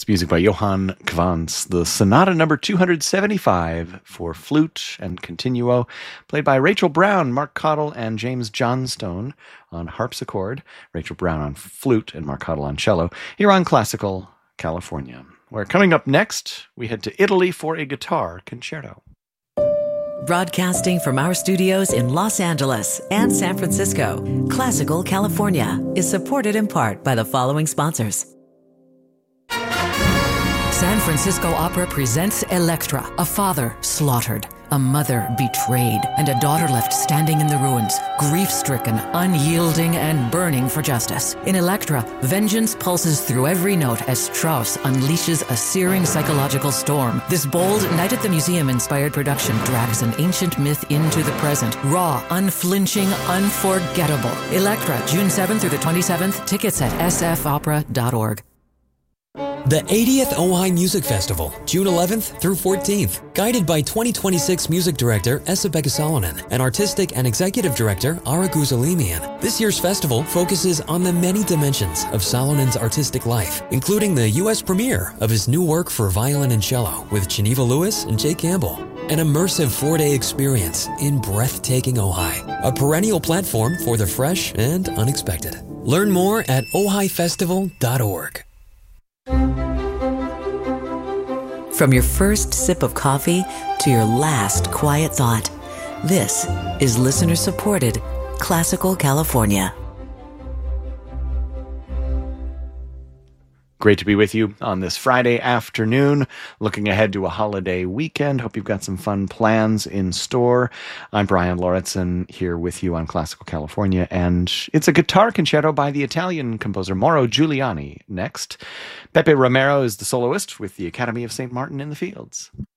Music by Johann Quantz, the Sonata number 275 for flute and continuo, played by Rachel Brown, Mark Cottle, and James Johnstone on harpsichord, Rachel Brown on flute, and Mark Cottle on cello, here on Classical California. Where coming up next, we head to Italy for a guitar concerto. Broadcasting from our studios in Los Angeles and San Francisco, Classical California is supported in part by the following sponsors. San Francisco Opera presents Elektra, a father slaughtered, a mother betrayed, and a daughter left standing in the ruins, grief-stricken, unyielding, and burning for justice. In Elektra, vengeance pulses through every note as Strauss unleashes a searing psychological storm. This bold Night at the Museum-inspired production drags an ancient myth into the present. Raw, unflinching, unforgettable. Elektra, June 7th through the 27th. Tickets at sfopera.org. The 80th Ojai Music Festival, June 11th through 14th. Guided by 2026 Music Director Esa-Pekka Salonen and Artistic and Executive Director Ara Guzalimian. This year's festival focuses on the many dimensions of Salonen's artistic life, including the U.S. premiere of his new work for violin and cello with Geneva Lewis and Jay Campbell. An immersive 4-day experience in breathtaking Ojai, a perennial platform for the fresh and unexpected. Learn more at ojaifestival.org. From your first sip of coffee to your last quiet thought, this is listener-supported Classical California. Great to be with you on this Friday afternoon, looking ahead to a holiday weekend. Hope you've got some fun plans in store. I'm Brian Lauritsen here with you on Classical California, and it's a guitar concerto by the Italian composer Mauro Giuliani next. Pepe Romero is the soloist with the Academy of St. Martin in the Fields.